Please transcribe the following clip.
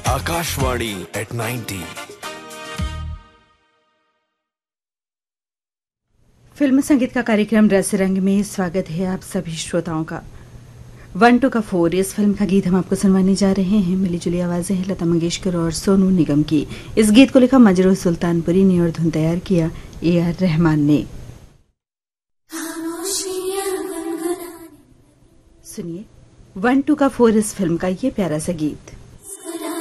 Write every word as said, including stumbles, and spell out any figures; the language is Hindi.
Akashvani eight ninety. फिल्म संगीत का कार्यक्रम रस रंग में स्वागत है आप सभी श्रोताओं का। वन टू का फोर इस फिल्म का गीत हम आपको सुनवाने जा रहे हैं। मिली जुली आवाजें हैं लता मंगेशकर और सोनू निगम की। इस गीत को लिखा मजरू सुल्तानपुरी ने और धुन तैयार किया ए आर रहमान ने। सुनिए वन टू का फोर इस फिल्म का ये प्यारा सा गीत।